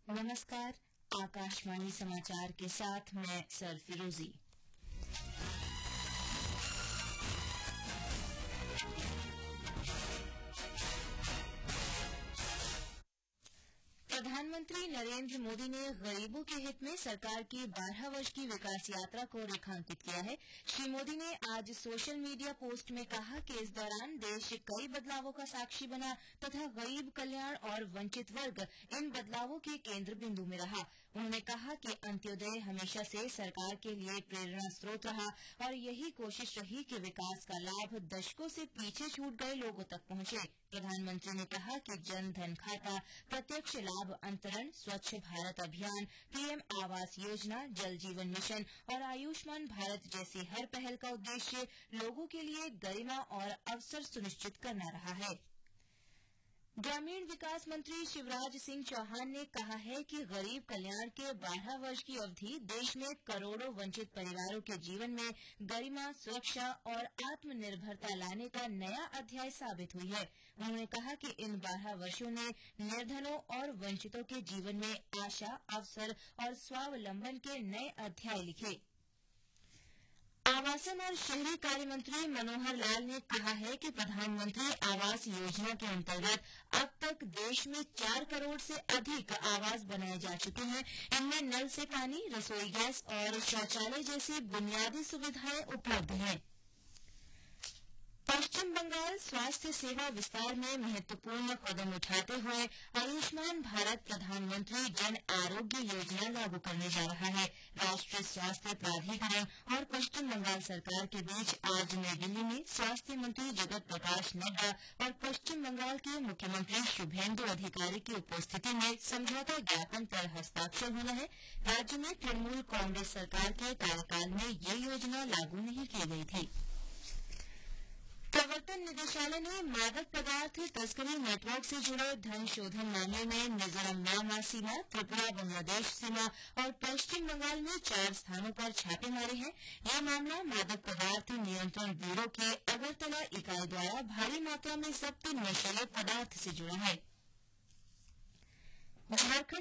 नमस्कार। आकाशवाणी समाचार के साथ मैं सरफिरोजी। प्रधानमंत्री नरेंद्र मोदी ने गरीबों के हित में सरकार की 12 वर्ष की विकास यात्रा को रेखांकित किया है। श्री मोदी ने आज सोशल मीडिया पोस्ट में कहा कि इस दौरान देश कई बदलावों का साक्षी बना तथा गरीब कल्याण और वंचित वर्ग इन बदलावों के केंद्र बिंदु में रहा। उन्होंने कहा कि अंत्योदय हमेशा से सरकार के लिए प्रेरणा स्रोत रहा और यही कोशिश रही कि विकास का लाभ दशकों से पीछे छूट गए लोगों तक पहुंचे। प्रधानमंत्री ने कहा कि जन धन खाता, प्रत्यक्ष लाभ अंतरण, स्वच्छ भारत अभियान, पीएम आवास योजना, जल जीवन मिशन और आयुष्मान भारत जैसी हर पहल का उद्देश्य लोगों के लिए गरिमा और अवसर सुनिश्चित करना रहा है। ग्रामीण विकास मंत्री शिवराज सिंह चौहान ने कहा है कि गरीब कल्याण के 12 वर्ष की अवधि देश में करोड़ों वंचित परिवारों के जीवन में गरिमा, सुरक्षा और आत्मनिर्भरता लाने का नया अध्याय साबित हुई है। उन्होंने कहा कि इन 12 वर्षों ने निर्धनों और वंचितों के जीवन में आशा, अवसर और स्वावलंबन के नए अध्याय लिखे। आवासन और शहरी कार्य मंत्री मनोहर लाल ने कहा है कि प्रधानमंत्री आवास योजना के अंतर्गत अब तक देश में 4 करोड़ से अधिक आवास बनाए जा चुके हैं। इनमें नल से पानी, रसोई गैस और शौचालय जैसी बुनियादी सुविधाएं उपलब्ध हैं। पश्चिम बंगाल स्वास्थ्य सेवा विस्तार में महत्वपूर्ण कदम उठाते हुए आयुष्मान भारत प्रधानमंत्री जन आरोग्य योजना लागू करने जा रहा है। राष्ट्रीय स्वास्थ्य प्राधिकरण और पश्चिम बंगाल सरकार के बीच आज नई दिल्ली में स्वास्थ्य मंत्री जगत प्रकाश नड्डा और पश्चिम बंगाल के मुख्यमंत्री शुभेंदु अधिकारी की उपस्थिति में समझौता ज्ञापन पर हस्ताक्षर हुए हैं। राज्य में तृणमूल कांग्रेस सरकार के कार्यकाल में ये योजना लागू नहीं की गई थी। प्रवर्तन निदेशालय ने मादक पदार्थ तस्करी नेटवर्क से जुड़े धन शोधन मामले में मिजोरम म्यांमार सीमा, त्रिपुरा बांग्लादेश सीमा और पश्चिम बंगाल में 4 स्थानों पर छापे मारे हैं। यह मामला मादक पदार्थ नियंत्रण ब्यूरो के अगरतला इकाई द्वारा भारी मात्रा में जब्त नशीले पदार्थ से जुड़ा है। झारखंड